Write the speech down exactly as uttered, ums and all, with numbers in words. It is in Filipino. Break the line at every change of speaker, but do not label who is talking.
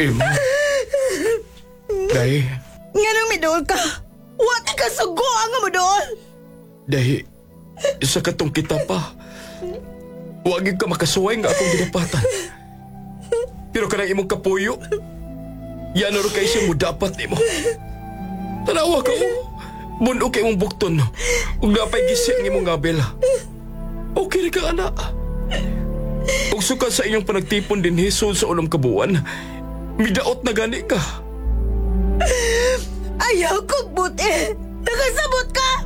Imo. Day,
Nga nang midol ka. What ka sugo ang mo doon?
day, sa katong kita pa. Huwag ka makasuway nga akong ginapatan. Pero kanang imong kapuyo, yan ro kay siya mo dapat nimo. Tanawa ka mo. Bundo kay imong bukton. Ug napay gising imong ngabela. Okay ka, anak. Ug suka sa inyong panagtipon din hisod sa ulam kabuan, midaot na gani ka.
Ayaw kong buti. Nakasabot ka.